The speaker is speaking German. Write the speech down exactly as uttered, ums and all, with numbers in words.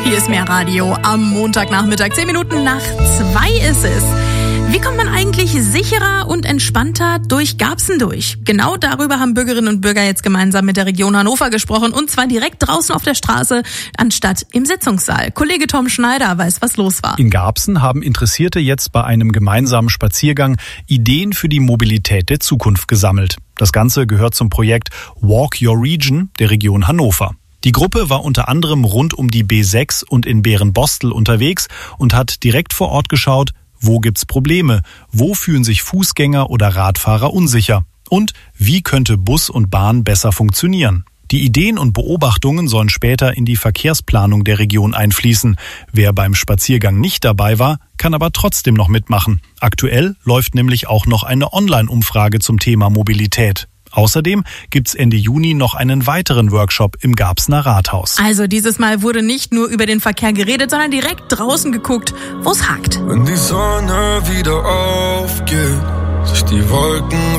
Hier ist mehr Radio am Montagnachmittag. Zehn Minuten nach zwei ist es. Wie kommt man eigentlich sicherer und entspannter durch Garbsen durch? Genau darüber haben Bürgerinnen und Bürger jetzt gemeinsam mit der Region Hannover gesprochen. Und zwar direkt draußen auf der Straße, anstatt im Sitzungssaal. Kollege Tom Schneider weiß, was los war. In Garbsen haben Interessierte jetzt bei einem gemeinsamen Spaziergang Ideen für die Mobilität der Zukunft gesammelt. Das Ganze gehört zum Projekt Walk Your Region der Region Hannover. Die Gruppe war unter anderem rund um die B sechs und in Beerenbostel unterwegs und hat direkt vor Ort geschaut, wo gibt's Probleme, wo fühlen sich Fußgänger oder Radfahrer unsicher und wie könnte Bus und Bahn besser funktionieren. Die Ideen und Beobachtungen sollen später in die Verkehrsplanung der Region einfließen. Wer beim Spaziergang nicht dabei war, kann aber trotzdem noch mitmachen. Aktuell läuft nämlich auch noch eine Online-Umfrage zum Thema Mobilität. Außerdem gibt's Ende Juni noch einen weiteren Workshop im Garbsener Rathaus. Also dieses Mal wurde nicht nur über den Verkehr geredet, sondern direkt draußen geguckt, wo es hakt. Wenn die Sonne wieder aufgeht, sich die Wolken